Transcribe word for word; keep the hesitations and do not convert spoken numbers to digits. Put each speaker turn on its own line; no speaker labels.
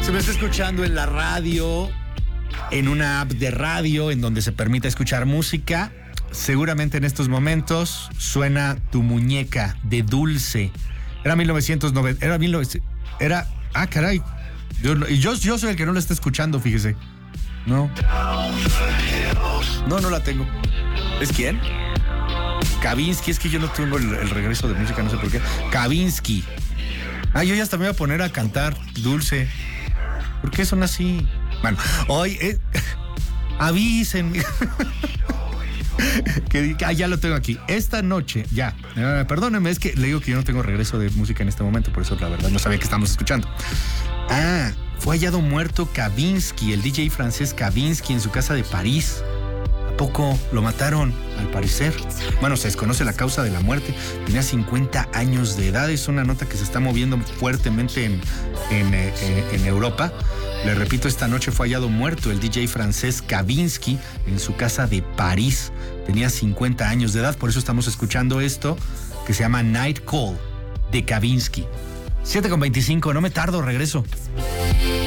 Se me está escuchando en la radio, en una app de radio en donde se permite escuchar música. Seguramente en estos momentos suena Tu Muñeca de Dulce. Era mil novecientos noventa. Era mil novecientos. Era. Ah, caray. Yo, y yo, yo soy el que no la está escuchando, fíjese. No. No, no la tengo. ¿Es quién? Kavinsky. Es que yo no tengo el, el regreso de música, no sé por qué. Kavinsky. Ah, yo ya hasta me voy a poner a cantar Dulce. ¿Por qué son así? Bueno, hoy. Eh, avísenme. que, ah, ya lo tengo aquí. Esta noche, ya. Eh, perdónenme, es que le digo que yo no tengo regreso de música en este momento, por eso la verdad no sabía que estamos escuchando. Ah, fue hallado muerto Kavinsky, el D J francés Kavinsky, en su casa de París. ¿A poco lo mataron? Al parecer. Bueno, se desconoce la causa de la muerte. Tenía cincuenta años de edad. Es una nota que se está moviendo fuertemente en, en, eh, en Europa. Le repito, esta noche fue hallado muerto el D J francés Kavinsky en su casa de París. Tenía cincuenta años de edad, por eso estamos escuchando esto que se llama Night Call de Kavinsky. siete con veinticinco, no me tardo, regreso.